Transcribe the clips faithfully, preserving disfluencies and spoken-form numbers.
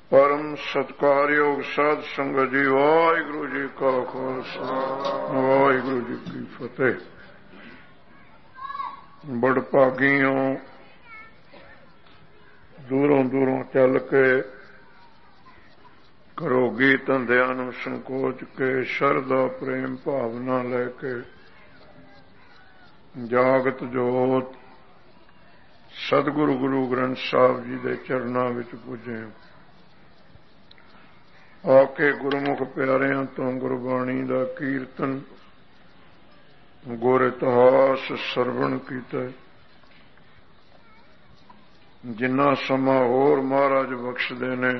परम सत्कारयोग साध संगत जी। वाहिगुरु जी का खालसा वाहिगुरु जी की फतेह। बड़भागियों दूरों दूरों चल के घरोगी धंधियां नूं संकोच के शरदा प्रेम भावना लैके जागत जोत सतगुरु गुरु ग्रंथ साहब जी के चरणों विच पुजे। आके गुरमुख प्यारियां तो गुरबाणी का कीर्तन गुर इतिहास सरवण कीता। जिन्ना समा होर महाराज बख्शदे ने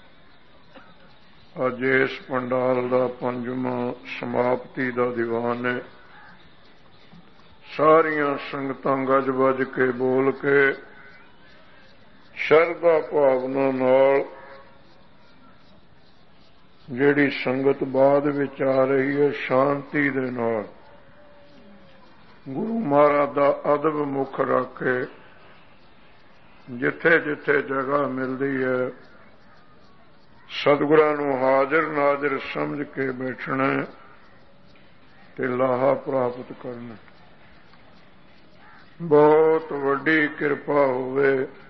अज इस पंडाल का पंजवां समाप्ति का दीवान है। सारियां संगतां गज बज के बोल के शरदा भावना नाल जिहड़ी संगत बाद विच आ रही है शांति दे नाल गुरु महाराज दा अदब मुख रख के जिथे जिथे जगह मिलती है सतगुरां नूं हाजिर नाजिर समझ के बैठना ते लाहा प्राप्त करना। बहुत वड्डी किरपा होवे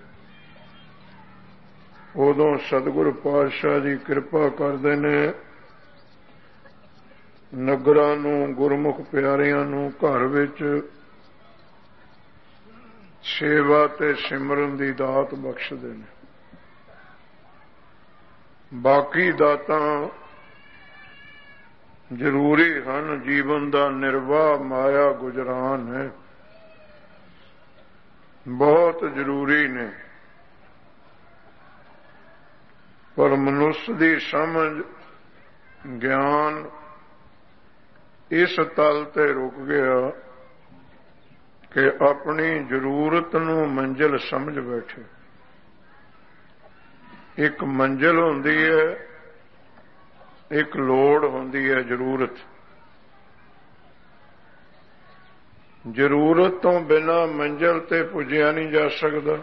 उदों सतगुरु पातशाह जी कृपा करते ने नगरां नूं गुरमुख प्यारियां नूं घर विच सेवा ते सिमरन दी दात बख्शदे ने। बाकी दातां जरूरी हन, जीवन दा निर्वाह माया गुजरान है, बहुत जरूरी ने, पर मनुष्य की समझ ज्ञान इस तल ते रुक गया कि अपनी जरूरत नूं मंजिल समझ बैठे। एक मंजिल होंदी है, एक लोड़ होंदी है जरूरत। जरूरत तो बिना मंजिल ते पुजया नहीं जा सकता,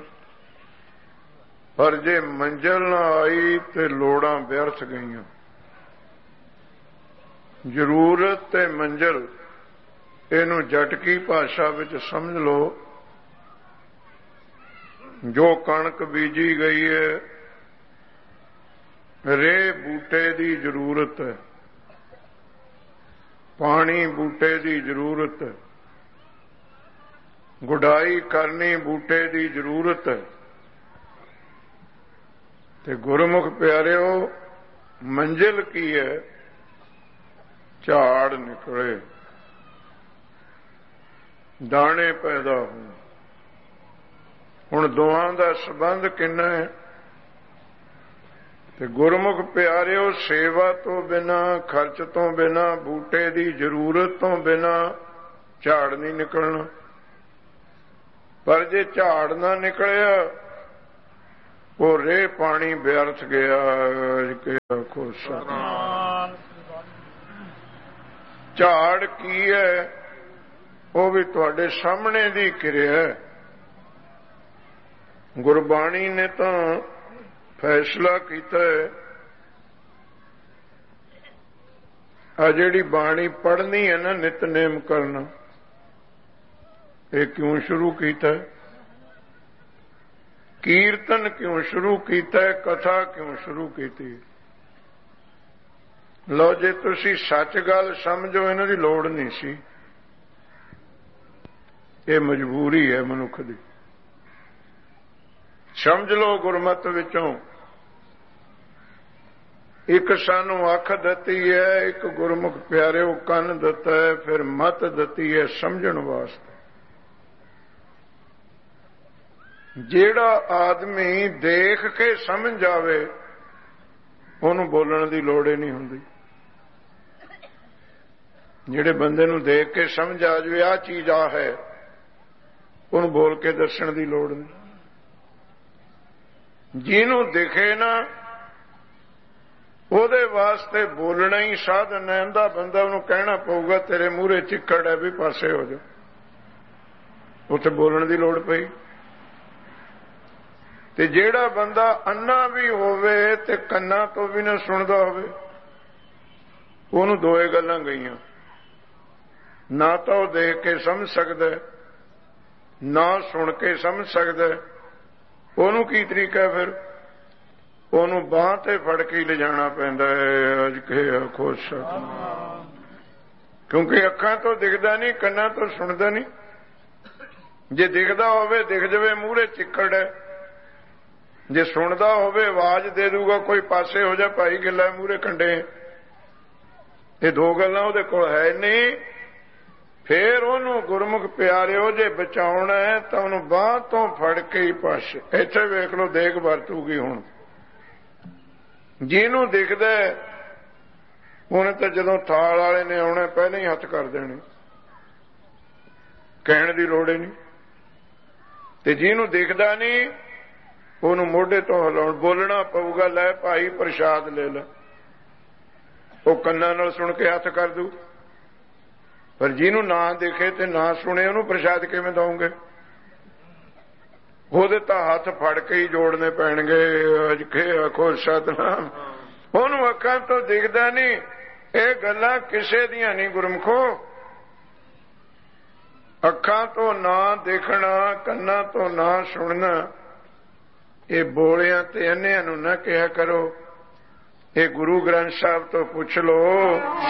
पर जे मंजिल ना आई तो लोड़ां व्यर्थ गईयां। जरूरत ते मंजिल इनू जटकी भाषा विच समझ लो। जो कणक बीजी गई है रे बूटे की जरूरत है, पानी बूटे की जरूरत है, गुडाई करनी बूटे की जरूरत है। ते गुरमुख प्यारिओ मंजिल की है? झाड़ निकले, दाने पैदा हो। हुण दोवां दा संबंध किन्ना है? ते गुरमुख प्यारिओ सेवा तो बिना, खर्च तो बिना, बूटे की जरूरत तो बिना झाड़ नहीं निकलना। पर जे झाड़ ना निकलिया वो रे पानी व्यर्थ गया। झाड़ की है? वो भी तुहाडे सामने दी किरिया है। गुरबाणी ने तो फैसला किया है, आ जिहड़ी बाणी पढ़नी है ना, नितनेम करना, ये क्यों शुरू किया? कीर्तन क्यों शुरू किया? कथा क्यों शुरू की? लो जे तुसी सच गल समझो इन्हां दी लोड़ नहीं सी। ये मजबूरी है मनुख दी। समझ लो गुरमत विचों एक सानू अख दती है, एक गुरमुख प्यारे कन दता है, फिर मत दती है समझण वास्ते। जेड़ा आदमी देख के समझ जावे उन्होंने बोलने की लोड़ ही नहीं होंदी। जेड़े बंदे नूं देख के समझ आ जाए आ चीज आ है, उन्होंने बोल के दसण की लोड़ नहीं। जिन्हों दिखे ना ਉਹਦੇ वास्ते बोलना ही साधन है। अंधा बंदा उन्होंने कहना पऊगा तेरे मूहरे चिक्कड़ है भी पासे हो जा, उत्थे बोलने की लोड़ पई। ਤੇ ਜਿਹੜਾ ਬੰਦਾ ਅੰਨਾ ਵੀ ਹੋਵੇ ਤੇ ਕੰਨਾਂ ਤੋਂ ਵੀ ਨਾ ਸੁਣਦਾ ਹੋਵੇ, ਉਹਨੂੰ ਦੋਏ ਗੱਲਾਂ ਗਈਆਂ। ਨਾ ਤਾਂ ਉਹ ਦੇਖ ਕੇ ਸਮਝ ਸਕਦਾ, ਨਾ ਸੁਣ ਕੇ ਸਮਝ ਸਕਦਾ। ਉਹਨੂੰ ਕੀ ਤਰੀਕਾ ਫਿਰ? ਉਹਨੂੰ ਬਾਂਹ ਤੇ ਫੜ ਕੇ ਲਿਜਾਣਾ ਪੈਂਦਾ ਹੈ। ਅੱਜ ਕੇ ਆਖੋ ਸਤਿਨਾਮ। ਕਿਉਂਕਿ ਅੱਖਾਂ ਤੋਂ ਦਿਖਦਾ ਨਹੀਂ, ਕੰਨਾਂ ਤੋਂ ਸੁਣਦਾ ਨਹੀਂ। ਜੇ ਦਿਖਦਾ ਹੋਵੇ ਦਿਖ ਜਾਵੇ ਮੂਹਰੇ ਚਿੱਕੜ ਹੈ, ਜੇ ਸੁਣਦਾ ਹੋਵੇ ਆਵਾਜ਼ ਦੇ ਦੂਗਾ ਕੋਈ ਪਾਸੇ ਹੋ ਜਾ ਭਾਈ ਗਿੱਲਾ ਮੂਹਰੇ ਕੰਡੇ। ਇਹ ਦੋ ਗੱਲਾਂ ਉਹਦੇ ਕੋਲ ਹੈ ਨਹੀਂ। ਫੇਰ ਉਹਨੂੰ ਗੁਰਮੁਖ ਪਿਆਰਿਓ ਜੇ ਬਚਾਉਣਾ ਹੈ ਤਾਂ ਉਹਨੂੰ ਬਾਂਹ ਤੋਂ ਫੜ ਕੇ ਹੀ ਪਾਸੇ। ਇੱਥੇ ਵੇਖ ਲਓ ਦੇਖ ਵਰਤੂਗੀ। ਹੁਣ ਜਿਹਨੂੰ ਦਿਖਦਾ ਉਹਨੇ ਤਾਂ ਜਦੋਂ ਥਾਲ ਵਾਲੇ ਨੇ ਆਉਣਾ ਪਹਿਲਾਂ ਹੀ ਹੱਥ ਕਰ ਦੇਣੇ, ਕਹਿਣ ਦੀ ਲੋੜ ਹੀ ਨਹੀਂ। ਤੇ ਜਿਹਨੂੰ ਦਿਖਦਾ ਨਹੀਂ ਉਹਨੂੰ ਮੋਢੇ ਤੋਂ ਹਿਲਾਉਣ, ਬੋਲਣਾ ਪਊਗਾ, ਲੈ ਭਾਈ ਪ੍ਰਸ਼ਾਦ ਲੈ ਲੈ। ਉਹ ਕੰਨਾਂ ਨਾਲ ਸੁਣ ਕੇ ਹੱਥ ਕਰ ਦੂ। ਪਰ ਜਿਹਨੂੰ ਨਾ ਦਿਖੇ ਤੇ ਨਾ ਸੁਣੇ ਉਹਨੂੰ ਪ੍ਰਸ਼ਾਦ ਕਿਵੇਂ ਦਊਂਗੇ? ਉਹਦੇ ਤਾਂ ਹੱਥ ਫੜ ਕੇ ਹੀ ਜੋੜਨੇ ਪੈਣਗੇ। ਅੱਜ ਕੇ ਆਖੋ ਸਤਿਨਾਮ। ਉਹਨੂੰ ਅੱਖਾਂ ਤੋਂ ਦਿਖਦਾ ਨਹੀਂ। ਇਹ ਗੱਲਾਂ ਕਿਸੇ ਦੀਆਂ ਨਹੀਂ ਗੁਰਮਖੋ। ਅੱਖਾਂ ਤੋਂ ਨਾ ਦੇਖਣਾ, ਕੰਨਾਂ ਤੋਂ ਨਾ ਸੁਣਨਾ, ਇਹ ਬੋਲਿਆਂ ਤੇ ਅੰਨਿਆਂ ਨੂੰ ਨਾ ਕਿਹਾ ਕਰੋ। ਇਹ ਗੁਰੂ ਗ੍ਰੰਥ ਸਾਹਿਬ ਤੋਂ ਪੁੱਛ ਲਓ।